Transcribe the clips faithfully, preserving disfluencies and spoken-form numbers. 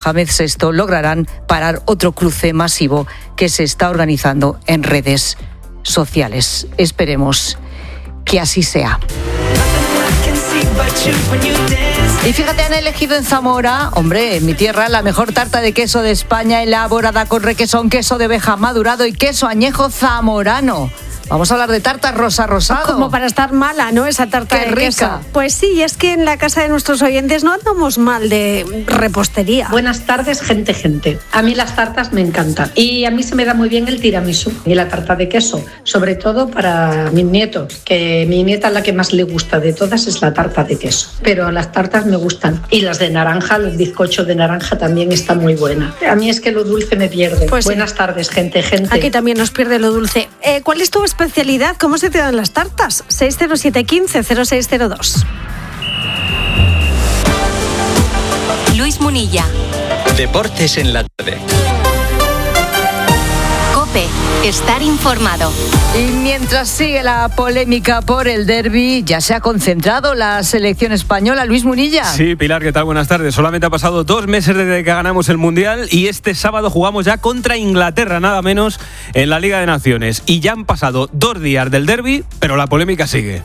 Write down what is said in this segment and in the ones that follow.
Mohamed sexto lograrán parar otro cruce masivo que se está organizando en redes sociales. Esperemos que así sea. Y fíjate, han elegido en Zamora, hombre, en mi tierra, la mejor tarta de queso de España, elaborada con requesón, queso de oveja madurado y queso añejo zamorano. Vamos a hablar de tarta rosa rosado. Como para estar mala, ¿no? Esa tarta Qué de rica. queso. Pues sí, es que en la casa de nuestros oyentes no andamos mal de repostería. Buenas tardes, gente, gente. A mí las tartas me encantan. Y a mí se me da muy bien el tiramisú y la tarta de queso. Sobre todo para mis nietos, que mi nieta la que más le gusta de todas es la tarta de queso. Pero las tartas me gustan. Y las de naranja, los bizcochos de naranja también están muy buenas. A mí es que lo dulce me pierde. Pues sí. Buenas tardes, gente, gente. Aquí también nos pierde lo dulce. Eh, ¿Cuál es tu especialidad? ¿Cómo se te dan las tartas? seis cero siete uno cinco cero seis cero dos. Luis Munilla. Deportes en la tarde. COPE. Estar informado. Y mientras sigue la polémica por el derbi, ya se ha concentrado la selección española. Luis Munilla. Sí, Pilar, ¿qué tal? Buenas tardes. Solamente ha pasado dos meses desde que ganamos el Mundial y este sábado jugamos ya contra Inglaterra, nada menos, en la Liga de Naciones. Y ya han pasado dos días del derbi, pero la polémica sigue.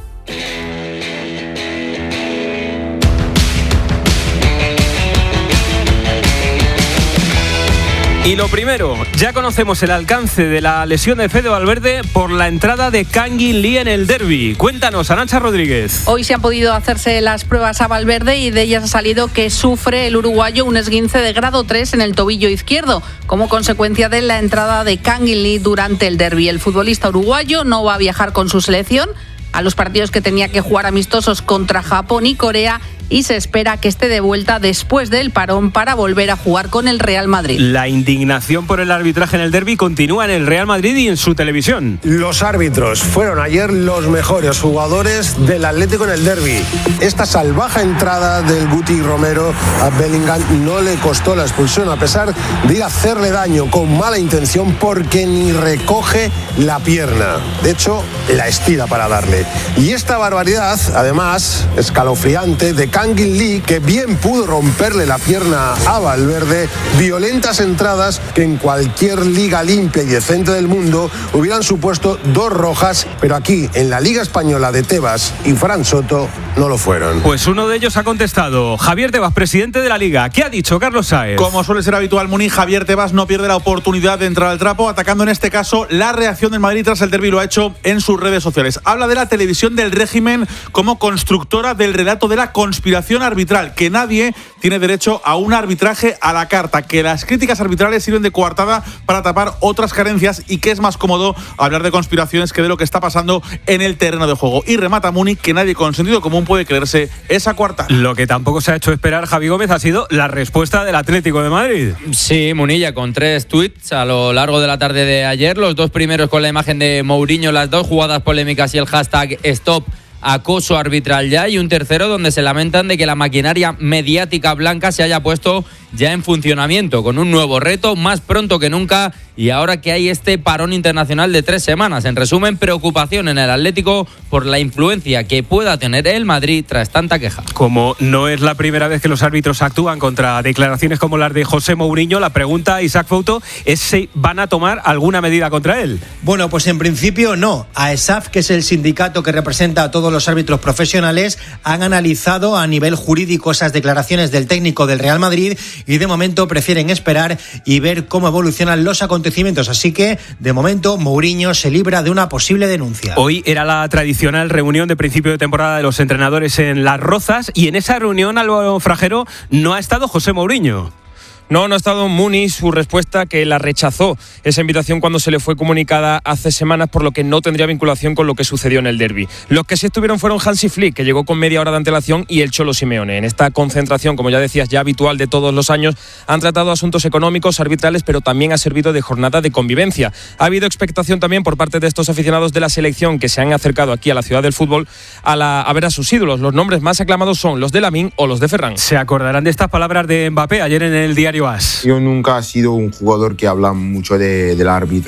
Y lo primero, ya conocemos el alcance de la lesión de Fede Valverde por la entrada de Kangin Lee en el derbi. Cuéntanos, Arantxa Rodríguez. Hoy se han podido hacerse las pruebas a Valverde y de ellas ha salido que sufre el uruguayo un esguince de grado tres en el tobillo izquierdo, como consecuencia de la entrada de Kangin Lee durante el derbi. El futbolista uruguayo no va a viajar con su selección a los partidos que tenía que jugar amistosos contra Japón y Corea, y se espera que esté de vuelta después del parón para volver a jugar con el Real Madrid. La indignación por el arbitraje en el derbi continúa en el Real Madrid y en su televisión. Los árbitros fueron ayer los mejores jugadores del Atlético en el derbi. Esta salvaje entrada del Guti Romero a Bellingham no le costó la expulsión, a pesar de ir a hacerle daño con mala intención, porque ni recoge la pierna. De hecho, la estira para darle. Y esta barbaridad, además, escalofriante, de Kangin Lee, que bien pudo romperle la pierna a Valverde, violentas entradas que en cualquier liga limpia y decente del mundo hubieran supuesto dos rojas, pero aquí, en la Liga Española de Tebas y Fran Soto, no lo fueron. Pues uno de ellos ha contestado. Javier Tebas, presidente de la Liga. ¿Qué ha dicho Carlos Sáez? Como suele ser habitual, Muni, Javier Tebas no pierde la oportunidad de entrar al trapo, atacando en este caso la reacción del Madrid tras el derbi. Lo ha hecho en sus redes sociales. Habla de la televisión del régimen como constructora del relato de la conspiración arbitral, que nadie tiene derecho a un arbitraje a la carta, que las críticas arbitrales sirven de coartada para tapar otras carencias y que es más cómodo hablar de conspiraciones que de lo que está pasando en el terreno de juego. Y remata Muni que nadie con sentido común puede creerse esa coartada. Lo que tampoco se ha hecho esperar, Javi Gómez, ha sido la respuesta del Atlético de Madrid. Sí, Munilla, con tres tuits a lo largo de la tarde de ayer, los dos primeros con la imagen de Mourinho, las dos jugadas polémicas y el hashtag Stop acoso arbitral ya, y un tercero donde se lamentan de que la maquinaria mediática blanca se haya puesto ya en funcionamiento, con un nuevo reto más pronto que nunca y ahora que hay este parón internacional de tres semanas. En resumen, preocupación en el Atlético por la influencia que pueda tener el Madrid tras tanta queja. Como no es la primera vez que los árbitros actúan contra declaraciones como las de José Mourinho, la pregunta, Isaac Fouto, es si van a tomar alguna medida contra él. Bueno, pues en principio no. A ESAF, que es el sindicato que representa a todos los árbitros profesionales, han analizado a nivel jurídico esas declaraciones del técnico del Real Madrid y de momento prefieren esperar y ver cómo evolucionan los acontecimientos. Así que, de momento, Mourinho se libra de una posible denuncia. Hoy era la tradicional reunión de principio de temporada de los entrenadores en Las Rozas y en esa reunión, Álvaro Frajero, no ha estado José Mourinho. No, no ha estado Muni, su respuesta que la rechazó esa invitación cuando se le fue comunicada hace semanas, por lo que no tendría vinculación con lo que sucedió en el derbi. Los que sí estuvieron fueron Hansi Flick, que llegó con media hora de antelación, y el Cholo Simeone. En esta concentración, como ya decías, ya habitual de todos los años, han tratado asuntos económicos, arbitrales, pero también ha servido de jornada de convivencia. Ha habido expectación también por parte de estos aficionados de la selección que se han acercado aquí a la ciudad del fútbol a, la, a ver a sus ídolos. Los nombres más aclamados son los de Lamine o los de Ferran. Se acordarán de estas palabras de Mbappé ayer en el diario AS. Yo nunca he sido un jugador que habla mucho de, del árbitro.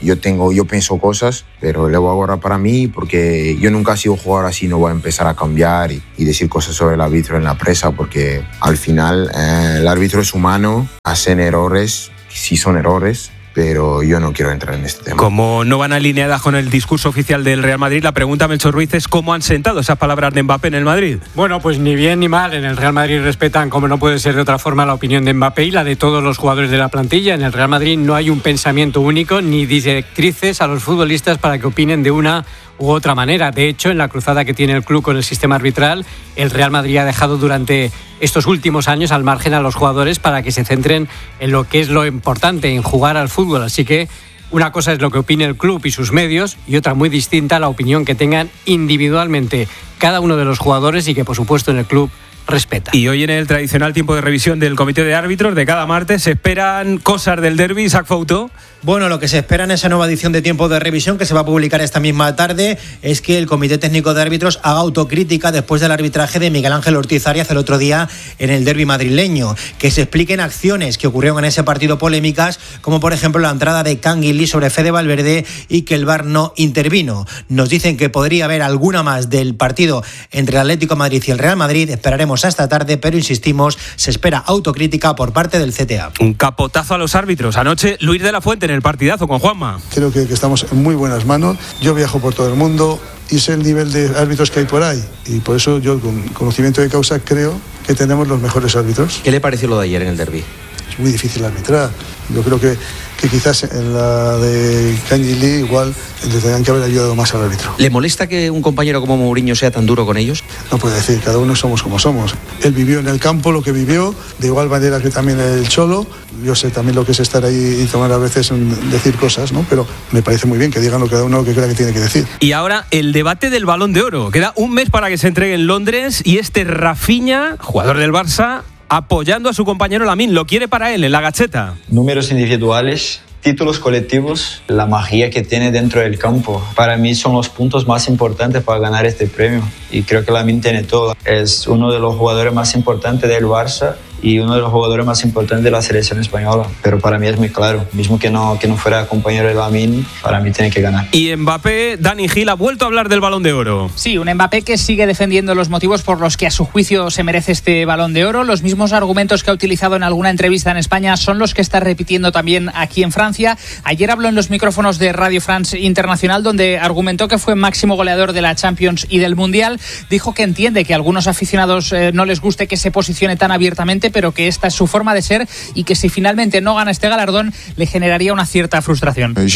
yo tengo, yo pienso cosas, pero le voy a guardar para mí porque yo nunca he sido jugador así, no voy a empezar a cambiar y, y decir cosas sobre el árbitro en la presa porque al final eh, el árbitro es humano, hacen errores, sí son errores, pero yo no quiero entrar en este tema. Como no van alineadas con el discurso oficial del Real Madrid, la pregunta, Melchor Ruiz, es cómo han sentado esas palabras de Mbappé en el Madrid. Bueno, pues ni bien ni mal. En el Real Madrid respetan, como no puede ser de otra forma, la opinión de Mbappé y la de todos los jugadores de la plantilla. En el Real Madrid no hay un pensamiento único ni directrices a los futbolistas para que opinen de una u otra manera. De hecho, en la cruzada que tiene el club con el sistema arbitral, el Real Madrid ha dejado durante estos últimos años al margen a los jugadores para que se centren en lo que es lo importante, en jugar al fútbol. Así que una cosa es lo que opine el club y sus medios y otra muy distinta la opinión que tengan individualmente cada uno de los jugadores y que, por supuesto, en el club respeta. Y hoy en el tradicional tiempo de revisión del comité de árbitros de cada martes se esperan cosas del derbi. Isaac Fouto. Bueno, lo que se espera en esa nueva edición de tiempo de revisión que se va a publicar esta misma tarde es que el Comité Técnico de Árbitros haga autocrítica después del arbitraje de Miguel Ángel Ortiz Arias el otro día en el derbi madrileño, que se expliquen acciones que ocurrieron en ese partido polémicas, como por ejemplo la entrada de Canguilí sobre Fede Valverde y que el V A R no intervino. Nos dicen que podría haber alguna más del partido entre el Atlético de Madrid y el Real Madrid. Esperaremos a esta tarde, pero insistimos, se espera autocrítica por parte del C T A. Un capotazo a los árbitros. Anoche Luis de la Fuente en el partidazo con Juanma. Creo que, que estamos en muy buenas manos. Yo viajo por todo el mundo y sé el nivel de árbitros que hay por ahí. Y por eso yo, con conocimiento de causa, creo que tenemos los mejores árbitros. ¿Qué le pareció lo de ayer en el derbi? Es muy difícil arbitrar. Yo creo que, que quizás en la de Canguilí igual le tendrían que haber ayudado más al árbitro. ¿Le molesta que un compañero como Mourinho sea tan duro con ellos? No puede decir, cada uno somos como somos. Él vivió en el campo lo que vivió, de igual manera que también el Cholo. Yo sé también lo que es estar ahí y tomar a veces decir cosas, ¿no? Pero me parece muy bien que digan lo que cada uno que crea que tiene que decir. Y ahora el debate del Balón de Oro. Queda un mes para que se entregue en Londres y este Rafinha, jugador del Barça, apoyando a su compañero Lamine, lo quiere para él en la gacheta. Números individuales, títulos colectivos, la magia que tiene dentro del campo. Para mí son los puntos más importantes para ganar este premio y creo que Lamine tiene todo. Es uno de los jugadores más importantes del Barça y uno de los jugadores más importantes de la selección española. Pero para mí es muy claro, mismo que no, que no fuera compañero de Lamine, para mí tiene que ganar. Y Mbappé, Dani Gil ha vuelto a hablar del Balón de Oro. Sí, un Mbappé que sigue defendiendo los motivos por los que a su juicio se merece este Balón de Oro. Los mismos argumentos que ha utilizado en alguna entrevista en España son los que está repitiendo también aquí en Francia. Ayer habló en los micrófonos de Radio France Internacional, donde argumentó que fue máximo goleador de la Champions y del Mundial. Dijo que entiende que a algunos aficionados eh, no les guste que se posicione tan abiertamente, pero que esta es su forma de ser y que si finalmente no gana este galardón le generaría una cierta frustración. Es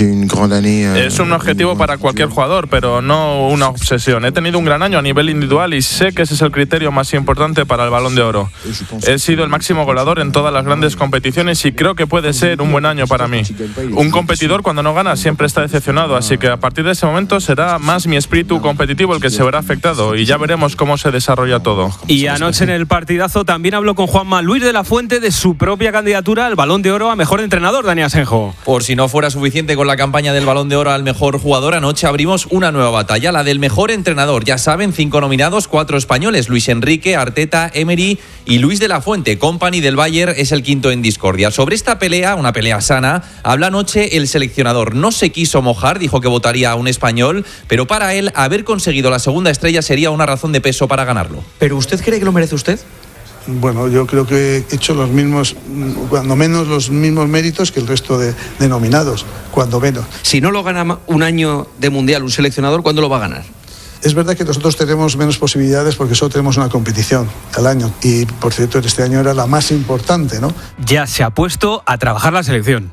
un objetivo para cualquier jugador, pero no una obsesión. He tenido un gran año a nivel individual y sé que ese es el criterio más importante para el Balón de Oro. He sido el máximo goleador en todas las grandes competiciones y creo que puede ser un buen año para mí. Un competidor cuando no gana siempre está decepcionado, así que a partir de ese momento será más mi espíritu competitivo el que se verá afectado y ya veremos cómo se desarrolla todo. Y anoche en el partidazo también habló con Juanma Luis de la Fuente de su propia candidatura al Balón de Oro a Mejor Entrenador, Dani Asenjo. Por si no fuera suficiente con la campaña del Balón de Oro al Mejor Jugador, anoche abrimos una nueva batalla, la del Mejor Entrenador. Ya saben, cinco nominados, cuatro españoles, Luis Enrique, Arteta, Emery y Luis de la Fuente. Company del Bayern es el quinto en discordia. Sobre esta pelea, una pelea sana, habla anoche el seleccionador. No se quiso mojar, dijo que votaría a un español, pero para él haber conseguido la segunda estrella sería una razón de peso para ganarlo. ¿Pero usted cree que lo merece usted? Bueno, yo creo que he hecho los mismos, cuando menos los mismos méritos que el resto de, de nominados, cuando menos. Si no lo gana un año de Mundial un seleccionador, ¿cuándo lo va a ganar? Es verdad que nosotros tenemos menos posibilidades porque solo tenemos una competición al año y, por cierto, este año era la más importante, ¿no? Ya se ha puesto a trabajar la selección.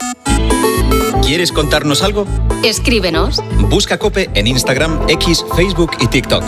¿Quieres contarnos algo? Escríbenos. Busca COPE en Instagram, X, Facebook y TikTok.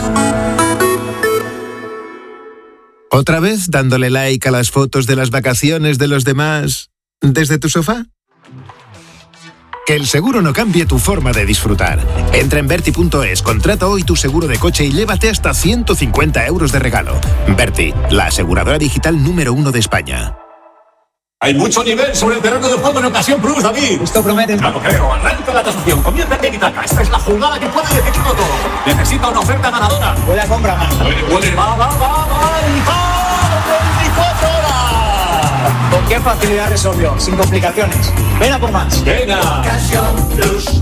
¿Otra vez dándole like a las fotos de las vacaciones de los demás desde tu sofá? Que el seguro no cambie tu forma de disfrutar. Entra en Berti punto es, contrata hoy tu seguro de coche y llévate hasta ciento cincuenta euros de regalo. Berti, la aseguradora digital número uno de España. Hay mucho nivel sobre el terreno de juego en Ocasión Plus, David. Esto promete. Claro, creo. Arranca la tasación. Comienza el taca. Esta es la jugada que puede decidirlo todo. Necesita una oferta ganadora. Buena compra, man. Puede, puede. Va, va, va, va. ¡Y va! veinticuatro horas. ¿Con qué qué facilidad resolvió, sin complicaciones. Ven a por más. Venga. Ocasión Plus.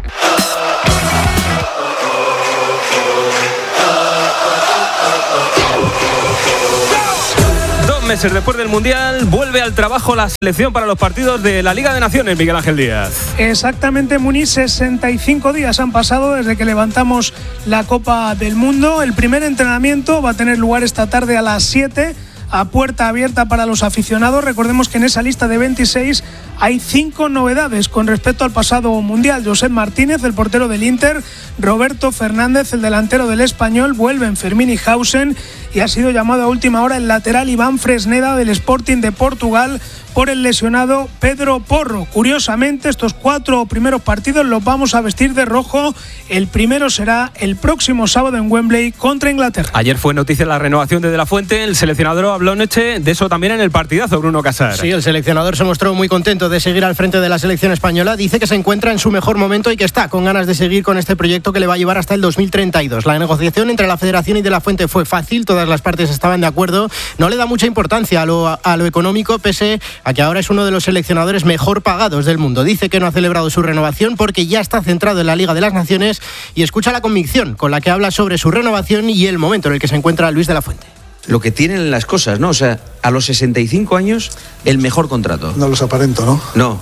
Meses después del Mundial, vuelve al trabajo la selección para los partidos de la Liga de Naciones, Miguel Ángel Díaz. Exactamente, Muniz, sesenta y cinco días han pasado desde que levantamos la Copa del Mundo. El primer entrenamiento va a tener lugar esta tarde a las siete, a puerta abierta para los aficionados. Recordemos que en esa lista de veintiséis hay cinco novedades con respecto al pasado Mundial. Josep Martínez, el portero del Inter, Roberto Fernández, el delantero del Español, vuelven Fermín y Hausen, y ha sido llamado a última hora el lateral Iván Fresneda del Sporting de Portugal por el lesionado Pedro Porro. Curiosamente, estos cuatro primeros partidos los vamos a vestir de rojo. El primero será el próximo sábado en Wembley contra Inglaterra. Ayer fue noticia la renovación de De La Fuente. El seleccionador habló anoche de eso también en el partidazo, Bruno Casar. Sí, el seleccionador se mostró muy contento de seguir al frente de la selección española. Dice que se encuentra en su mejor momento y que está con ganas de seguir con este proyecto que le va a llevar hasta el dos mil treinta y dos. La negociación entre la Federación y De La Fuente fue fácil, todas las partes estaban de acuerdo. No le da mucha importancia a lo, a lo económico, pese a que ahora es uno de los seleccionadores mejor pagados del mundo. Dice que no ha celebrado su renovación porque ya está centrado en la Liga de las Naciones, y escucha la convicción con la que habla sobre su renovación y el momento en el que se encuentra Luis de la Fuente. Lo que tienen las cosas, ¿no? O sea, a los sesenta y cinco años, el mejor contrato. No los aparento, ¿no? No.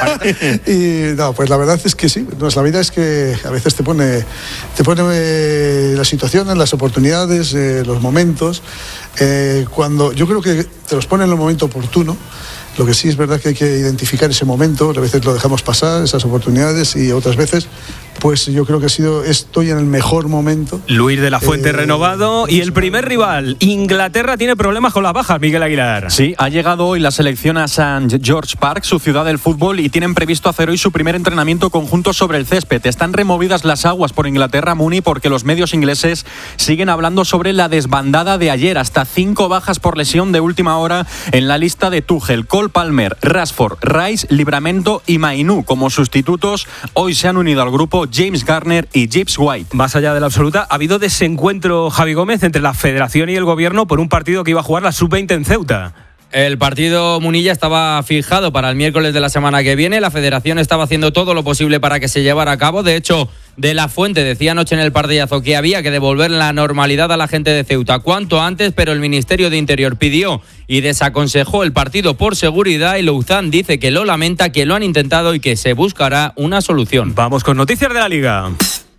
Y no, pues la verdad es que sí. No, la vida es que a veces te pone, te pone eh, las situaciones, las oportunidades, eh, los momentos. Eh, cuando yo creo que te los pone en el momento oportuno. Lo que sí es verdad que hay que identificar ese momento. A veces lo dejamos pasar, esas oportunidades, y otras veces, pues yo creo que ha sido, estoy en el mejor momento. Luis de la Fuente eh, renovado, y el primer rival, Inglaterra, tiene problemas con las bajas, Miguel Aguilar. Sí, ha llegado hoy la selección a Saint George Park, su ciudad del fútbol, y tienen previsto hacer hoy su primer entrenamiento conjunto sobre el césped. Están removidas las aguas por Inglaterra, Muni, porque los medios ingleses siguen hablando sobre la desbandada de ayer. Hasta cinco bajas por lesión de última hora en la lista de Tuchel. Cole Palmer, Rashford, Rice, Livramento y Mainú como sustitutos. Hoy se han unido al grupo James Garner y Gibbs White. Más allá de la absoluta, ha habido desencuentro, Javi Gómez, entre la Federación y el Gobierno por un partido que iba a jugar la sub veinte en Ceuta. El partido, Munilla, estaba fijado para el miércoles de la semana que viene. La Federación estaba haciendo todo lo posible para que se llevara a cabo. De hecho, De La Fuente decía anoche en el partidazo que había que devolver la normalidad a la gente de Ceuta cuanto antes, pero el Ministerio de Interior pidió y desaconsejó el partido por seguridad, y Louzán dice que lo lamenta, que lo han intentado y que se buscará una solución. Vamos con noticias de la Liga.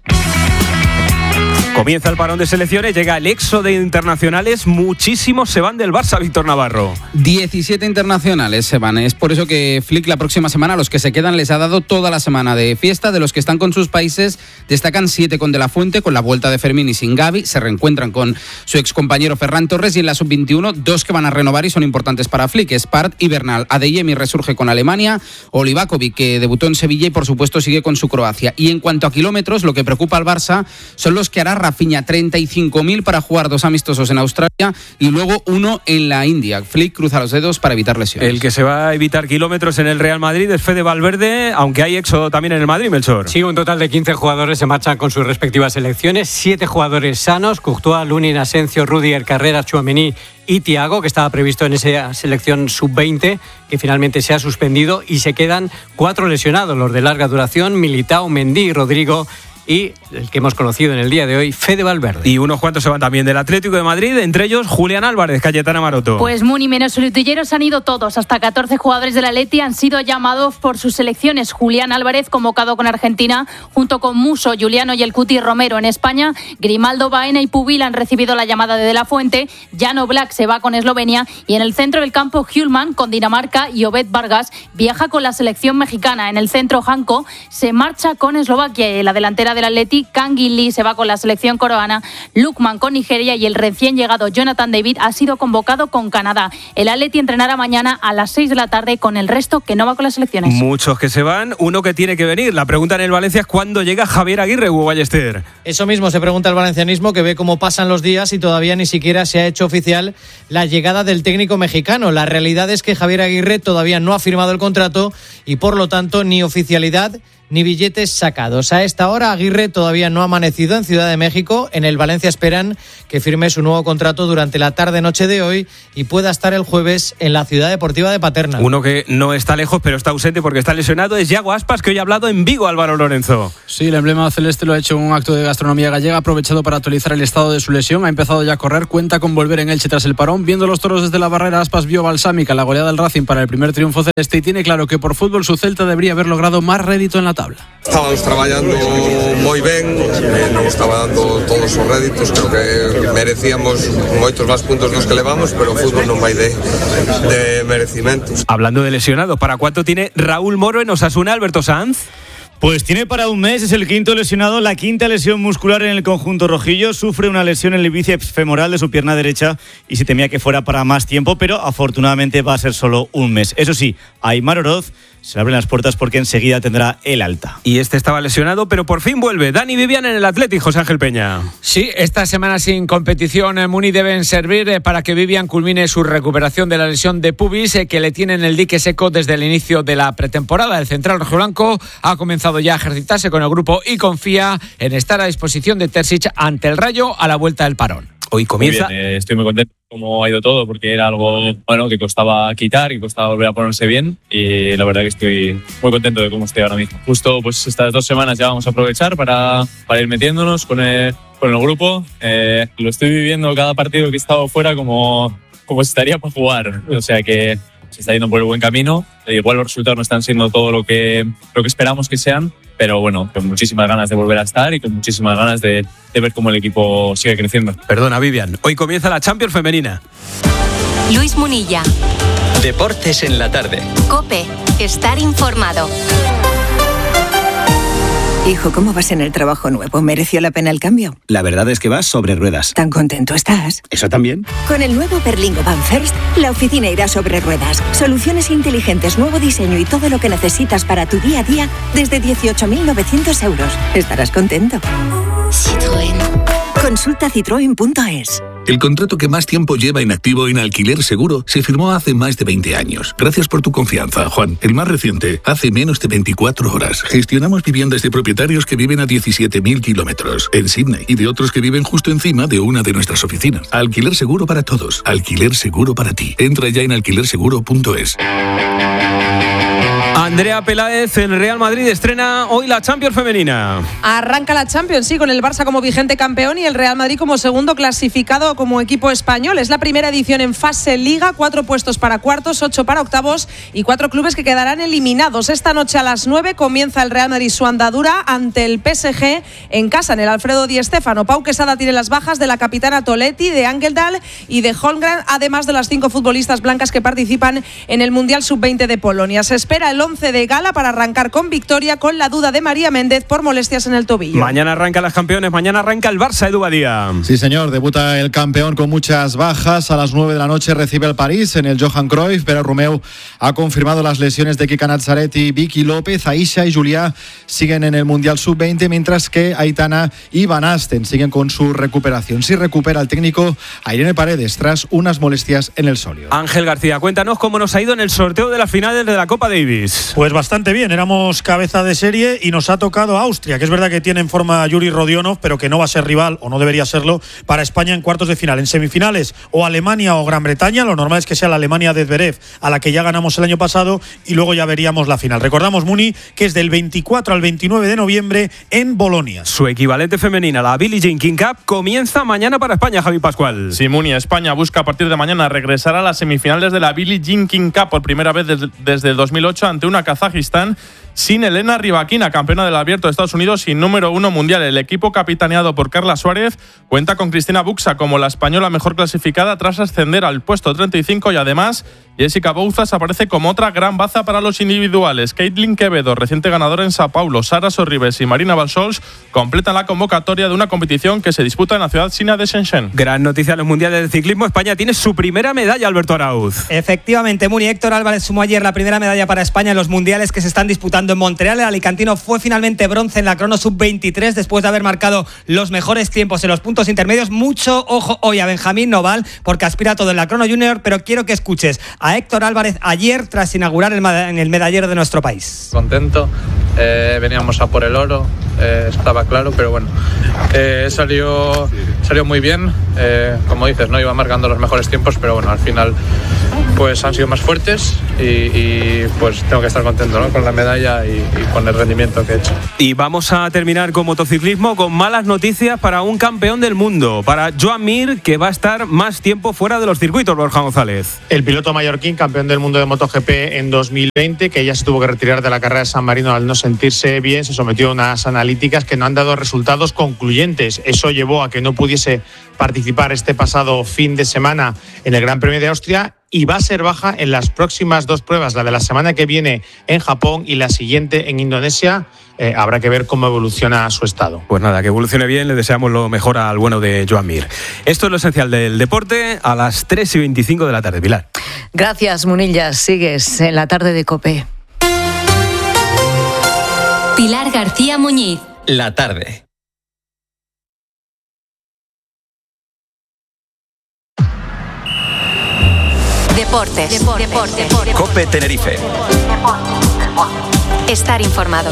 Comienza el parón de selecciones, llega el éxodo de internacionales, muchísimos se van del Barça, Víctor Navarro. diecisiete internacionales se van, es por eso que Flick la próxima semana a los que se quedan les ha dado toda la semana de fiesta. De los que están con sus países destacan siete con De La Fuente, con la vuelta de Fermín y sin Gavi, se reencuentran con su excompañero Ferran Torres, y en la sub veintiuno dos que van a renovar y son importantes para Flick, Spart y Bernal. Adeyemi resurge con Alemania, Olivakovic, que debutó en Sevilla y por supuesto sigue con su Croacia. Y en cuanto a kilómetros, lo que preocupa al Barça son los que hará Rafinha, treinta y cinco mil para jugar dos amistosos en Australia y luego uno en la India. Flick cruza los dedos para evitar lesiones. El que se va a evitar kilómetros en el Real Madrid es Fede Valverde, aunque hay éxodo también en el Madrid, Melchor. Sí, un total de quince jugadores se marchan con sus respectivas selecciones, siete jugadores sanos, Courtois, Lunin, Asensio, Rudiger, Carreras, Tchouaméni y Thiago, que estaba previsto en esa selección sub veinte, que finalmente se ha suspendido, y se quedan cuatro lesionados, los de larga duración, Militao, Mendy y Rodrigo, y el que hemos conocido en el día de hoy, Fede Valverde. Y unos cuantos se van también del Atlético de Madrid, entre ellos Julián Álvarez, Cayetana Maroto. Pues Muni, menos solitilleros han ido todos. Hasta catorce jugadores del Atleti han sido llamados por sus selecciones. Julián Álvarez, convocado con Argentina, junto con Muso, Juliano y el Cuti Romero. En España, Grimaldo, Baena y Pubil han recibido la llamada de De La Fuente. Jan Oblak se va con Eslovenia, y en el centro del campo, Hjulman con Dinamarca y Obed Vargas viaja con la selección mexicana. En el centro, Janko se marcha con Eslovaquia, y la delantera del Atleti, Kangin Lee, se va con la selección coreana, Lukman con Nigeria, y el recién llegado Jonathan David ha sido convocado con Canadá. El Atleti entrenará mañana a las seis de la tarde con el resto que no va con las selecciones. Muchos que se van, uno que tiene que venir. La pregunta en el Valencia es cuándo llega Javier Aguirre, Hugo Ballester. Eso mismo se pregunta el valencianismo, que ve cómo pasan los días y todavía ni siquiera se ha hecho oficial la llegada del técnico mexicano. La realidad es que Javier Aguirre todavía no ha firmado el contrato y por lo tanto ni oficialidad ni billetes sacados. A esta hora Aguirre todavía no ha amanecido en Ciudad de México. En el Valencia esperan que firme su nuevo contrato durante la tarde-noche de hoy y pueda estar el jueves en la Ciudad Deportiva de Paterna. Uno que no está lejos pero está ausente porque está lesionado es Yago Aspas, que hoy ha hablado en Vigo, Álvaro Lorenzo. Sí, el emblema celeste lo ha hecho en un acto de gastronomía gallega, aprovechado para actualizar el estado de su lesión. Ha empezado ya a correr, cuenta con volver en Elche tras el parón. Viendo los toros desde la barrera, Aspas vio balsámica la goleada del Racing para el primer triunfo celeste y tiene claro que por fútbol su Celta debería haber logrado más rédito en la tabla. Estábamos traballando moi ben, eh, non estaba dando todos os réditos, creo que merecíamos moitos máis puntos dos que levamos, pero o fútbol non vai de, de merecimentos. Hablando de lesionados, ¿para cuánto tiene Raúl Moro en Osasuna, Alberto Sanz? Pues tiene para un mes, es el quinto lesionado, la quinta lesión muscular en el conjunto rojillo. Sufre una lesión en el bíceps femoral de su pierna derecha y se temía que fuera para más tiempo, pero afortunadamente va a ser solo un mes. Eso sí, a Aimar Oroz se le abren las puertas porque enseguida tendrá el alta. Y este estaba lesionado, pero por fin vuelve. Dani Vivian en el Athletic, José Ángel Peña. Sí, esta semana sin competición, Muni, deben servir para que Vivian culmine su recuperación de la lesión de pubis que le tiene en el dique seco desde el inicio de la pretemporada. El central rojiblanco ha comenzado ya a ejercitarse con el grupo y confía en estar a disposición de Terzic ante el Rayo a la vuelta del parón. Hoy comienza. Muy bien, eh, estoy muy contento cómo ha ido todo, porque era algo bueno que costaba quitar, que costaba volver a ponerse bien, y la verdad que estoy muy contento de cómo estoy ahora mismo. Justo pues estas dos semanas ya vamos a aprovechar para, para ir metiéndonos con el, con el grupo. Eh, lo estoy viviendo cada partido que he estado fuera como, como si estaría para jugar, o sea que se está yendo por el buen camino. Igual los resultados no están siendo todo lo que, lo que esperamos que sean, pero bueno, con muchísimas ganas de volver a estar y con muchísimas ganas de, de ver cómo el equipo sigue creciendo. Perdona, Vivian, hoy comienza la Champions femenina. Luis Munilla. Deportes en la tarde. COPE. Estar informado. Hijo, ¿cómo vas en el trabajo nuevo? ¿Mereció la pena el cambio? La verdad es que vas sobre ruedas. ¿Tan contento estás? ¿Eso también? Con el nuevo Berlingo Van First, la oficina irá sobre ruedas. Soluciones inteligentes, nuevo diseño y todo lo que necesitas para tu día a día desde dieciocho mil novecientos euros. Estarás contento. Citroën. Consulta citroen punto es. El contrato que más tiempo lleva en activo en Alquiler Seguro se firmó hace más de veinte años. Gracias por tu confianza, Juan. El más reciente, hace menos de veinticuatro horas. Gestionamos viviendas de propietarios que viven a diecisiete mil kilómetros en Sydney y de otros que viven justo encima de una de nuestras oficinas. Alquiler Seguro para todos. Alquiler Seguro para ti. Entra ya en alquiler seguro punto es. Andrea Peláez, el Real Madrid estrena hoy la Champions femenina. Arranca la Champions, sí, con el Barça como vigente campeón y el Real Madrid como segundo clasificado como equipo español. Es la primera edición en fase Liga, cuatro puestos para cuartos, ocho para octavos y cuatro clubes que quedarán eliminados. Esta noche a las nueve comienza el Real Madrid su andadura ante el P S G en casa, en el Alfredo Di Stéfano. Pau Quesada tiene las bajas de la capitana Toletti, de Angeldal y de Holmgren, además de las cinco futbolistas blancas que participan en el Mundial sub veinte de Polonia. Se espera el once de gala para arrancar con victoria, con la duda de María Méndez por molestias en el tobillo. Mañana arrancan las campeones, mañana arranca el Barça, Edu Badía. Sí, señor, debuta el campeón con muchas bajas. A las nueve de la noche recibe el París en el Johan Cruyff, pero Romeu ha confirmado las lesiones de Kika Nazaretti, Vicky López, Aisha y Juliá siguen en el Mundial sub veinte, mientras que Aitana y Van Asten siguen con su recuperación. Sí recupera el técnico a Irene Paredes tras unas molestias en el sóleo. Ángel García, cuéntanos cómo nos ha ido en el sorteo de las finales de la Copa Davis. Pues bastante bien, éramos cabeza de serie y nos ha tocado Austria, que es verdad que tiene en forma a Yuri Rodionov, pero que no va a ser rival, o no debería serlo, para España en cuartos de final. En semifinales, o Alemania o Gran Bretaña, lo normal es que sea la Alemania de Zverev, a la que ya ganamos el año pasado, y luego ya veríamos la final. Recordamos, Muni, que es del veinticuatro al veintinueve de noviembre en Bolonia. Su equivalente femenina, la Billie Jean King Cup, comienza mañana para España, Javi Pascual. Sí, Muni, España busca a partir de mañana regresar a las semifinales de la Billie Jean King Cup por primera vez desde, desde el dos mil ocho ante una Kazajistán sin Elena Rybakina, campeona del Abierto de Estados Unidos y número uno mundial. El equipo capitaneado por Carla Suárez cuenta con Cristina Buxa como la española mejor clasificada tras ascender al puesto treinta y cinco, y además Jessica Bouzas aparece como otra gran baza para los individuales. Caitlin Quevedo, reciente ganadora en Sao Paulo, Sara Sorribes y Marina Balsols completan la convocatoria de una competición que se disputa en la ciudad china de Shenzhen. Gran noticia en los mundiales de ciclismo. España tiene su primera medalla, Alberto Arauz. Efectivamente, Muni. Héctor Álvarez sumó ayer la primera medalla para España en los mundiales que se están disputando en Montreal. El alicantino fue finalmente bronce en la crono sub veintitrés después de haber marcado los mejores tiempos en los puntos intermedios. Mucho ojo hoy a Benjamín Noval porque aspira a todo en la crono junior, pero quiero que escuches a Héctor Álvarez ayer tras inaugurar el, en el medallero de nuestro país. Contento eh, veníamos a por el oro, eh, estaba claro, pero bueno, eh, salió, salió muy bien, eh, como dices, no iba marcando los mejores tiempos, pero bueno, al final pues han sido más fuertes y, y pues tengo que estar contento, ¿no?, con la medalla y, y con el rendimiento que he hecho. Y vamos a terminar con motociclismo con malas noticias para un campeón del mundo, para Joan Mir, que va a estar más tiempo fuera de los circuitos, Borja González. El piloto mallorquín, campeón del mundo de MotoGP en dos mil veinte, que ya se tuvo que retirar de la carrera de San Marino al no sentirse bien, se sometió a unas analíticas que no han dado resultados concluyentes. Eso llevó a que no pudiese participar este pasado fin de semana en el Gran Premio de Austria y va a ser baja en las próximas dos pruebas, la de la semana que viene en Japón y la siguiente en Indonesia. Eh, habrá que ver cómo evoluciona su estado. Pues nada, que evolucione bien, le deseamos lo mejor al bueno de Joan Mir. Esto es lo esencial del deporte a las tres y veinticinco de la tarde. Pilar. Gracias, Munilla. Sigues en la tarde de COPE. Pilar García Muñiz. La tarde. Deportes. Deportes. Deportes. Deportes. COPE Tenerife. Estar informado.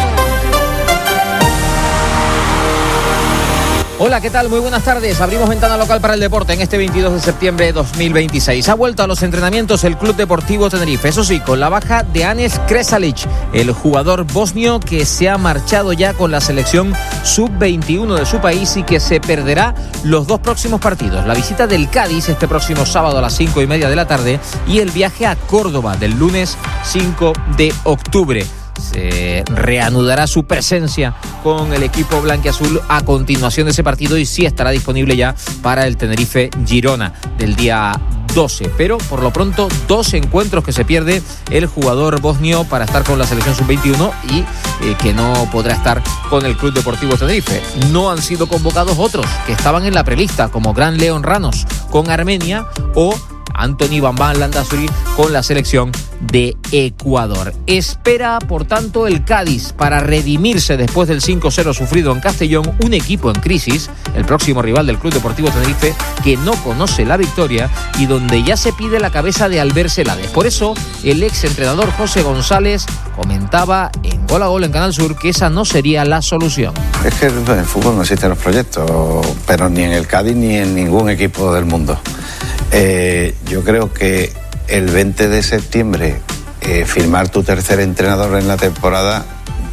Hola, ¿qué tal? Muy buenas tardes. Abrimos ventana local para el deporte en este veintidós de septiembre de dos mil veintiséis. Ha vuelto a los entrenamientos el Club Deportivo Tenerife, eso sí, con la baja de Anes Kresalic, el jugador bosnio que se ha marchado ya con la selección sub veintiuno de su país y que se perderá los dos próximos partidos. La visita del Cádiz este próximo sábado a las cinco y media de la tarde y el viaje a Córdoba del lunes cinco de octubre. Se reanudará su presencia con el equipo blanquiazul a continuación de ese partido y sí estará disponible ya para el Tenerife Girona del día doce. Pero por lo pronto dos encuentros que se pierde el jugador bosnio para estar con la selección sub veintiuno y eh, que no podrá estar con el Club Deportivo Tenerife. No han sido convocados otros que estaban en la prelista como Gran León Ranos con Armenia o Anthony Bambán Landazuri con la selección de Ecuador. Espera, por tanto, el Cádiz para redimirse después del cinco cero sufrido en Castellón, un equipo en crisis, el próximo rival del Club Deportivo Tenerife, que no conoce la victoria y donde ya se pide la cabeza de Albert Celades. Por eso, el ex entrenador José González comentaba en Gol a Gol en Canal Sur que esa no sería la solución. Es que en el fútbol no existen los proyectos, pero ni en el Cádiz ni en ningún equipo del mundo. Eh, yo creo que el veinte de septiembre eh, firmar tu tercer entrenador en la temporada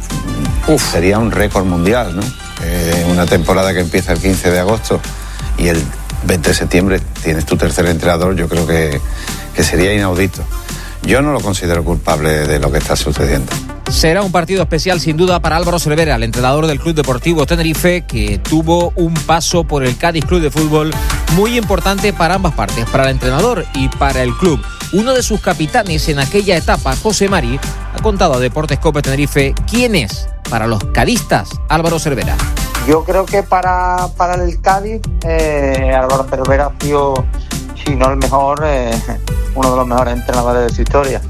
uf, sería un récord mundial, ¿no? Eh, una temporada que empieza el quince de agosto y el veinte de septiembre tienes tu tercer entrenador, yo creo que, que sería inaudito. Yo no lo considero culpable de lo que está sucediendo. Será un partido especial sin duda para Álvaro Cervera, el entrenador del Club Deportivo Tenerife, que tuvo un paso por el Cádiz Club de Fútbol muy importante para ambas partes, para el entrenador y para el club. Uno de sus capitanes en aquella etapa, José Mari, ha contado a Deportes COPE Tenerife quién es para los cadistas Álvaro Cervera. Yo creo que para, para el Cádiz eh, Álvaro Cervera ha sido, si no el mejor, eh, uno de los mejores entrenadores de su historia.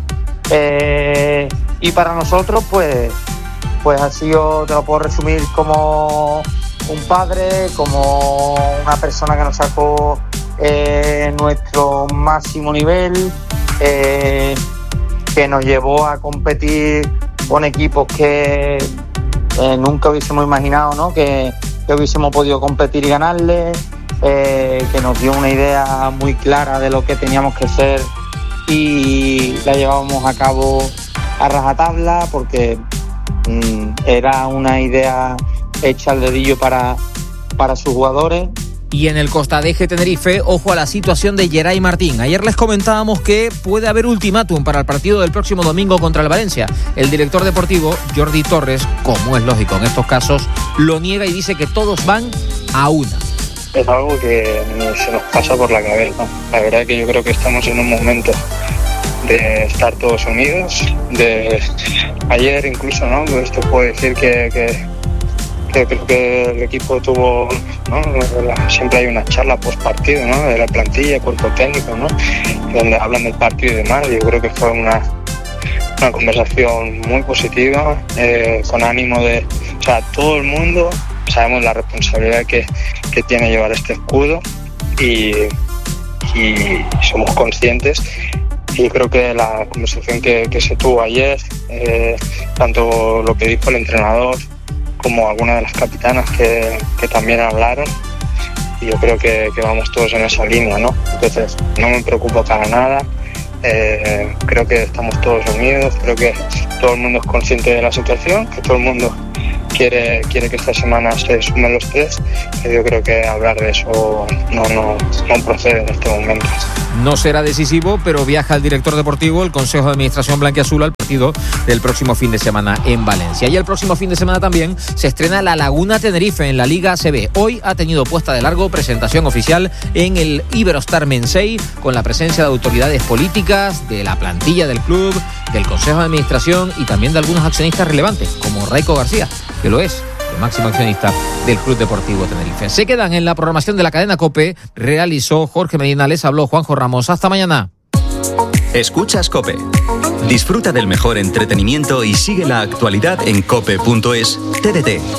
Eh, y para nosotros pues pues ha sido, te lo puedo resumir como un padre, como una persona que nos sacó eh, nuestro máximo nivel, eh, que nos llevó a competir con equipos que eh, nunca hubiésemos imaginado, ¿no? que, que hubiésemos podido competir y ganarle, eh, que nos dio una idea muy clara de lo que teníamos que ser y la llevábamos a cabo a rajatabla porque mmm, era una idea hecha al dedillo para, para sus jugadores. Y en el Costadeje Tenerife, ojo a la situación de Geray Martín. Ayer les comentábamos que puede haber ultimátum para el partido del próximo domingo contra el Valencia. El director deportivo, Jordi Torres, como es lógico en estos casos, lo niega y dice que todos van a una. Es algo que se nos pasa por la cabeza. La verdad es que yo creo que estamos en un momento de estar todos unidos. De ayer incluso, ¿no? Esto puede decir que, que, que creo que el equipo tuvo, ¿no? Siempre hay una charla post partido, ¿no? De la plantilla, cuerpo técnico, ¿no? Donde hablan del partido y demás. Yo creo que fue una, una conversación muy positiva, eh, con ánimo de, o sea, todo el mundo sabemos la responsabilidad que, que tiene llevar este escudo y, y somos conscientes yo creo que la conversación que, que se tuvo ayer, eh, tanto lo que dijo el entrenador como algunas de las capitanas que, que también hablaron, y yo creo que, que vamos todos en esa línea, ¿no? Entonces no me preocupo para nada, eh, creo que estamos todos unidos, creo que todo el mundo es consciente de la situación, que todo el mundo quiere, quiere que esta semana se sumen los tres, pero yo creo que hablar de eso no, no, no procede en este momento. No será decisivo, pero viaja el director deportivo, el Consejo de Administración blanquiazul, al partido del próximo fin de semana en Valencia. Y el próximo fin de semana también se estrena La Laguna Tenerife en la Liga A C B. Hoy ha tenido puesta de largo presentación oficial en el Iberostar Mensei, con la presencia de autoridades políticas, de la plantilla del club, del Consejo de Administración y también de algunos accionistas relevantes, como Raico García, que lo es, el máximo accionista del Club Deportivo Tenerife. Se quedan en la programación de la cadena COPE. Realizó Jorge Medina, les habló Juanjo Ramos. Hasta mañana. Escuchas COPE. Disfruta del mejor entretenimiento y sigue la actualidad en cope punto es. T D T.